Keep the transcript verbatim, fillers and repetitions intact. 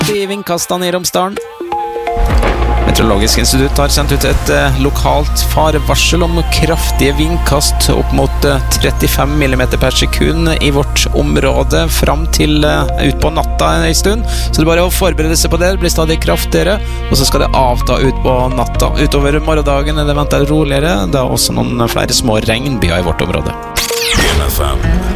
i vindkastene i Romsdalen. Meteorologisk institutt har sendt ut et eh, lokalt farevarsel om kraftige vindkast opp mot eh, trettifem millimeter per sekund i vårt område frem til eh, ut på natta en stund. Så det er bare å forberede seg på det. Det blir stadig kraftigere, og så skal det avta ut på natta. Utover morgendagen er det ventet roligere. Det er også noen flere små regnbyer i vårt område. N F M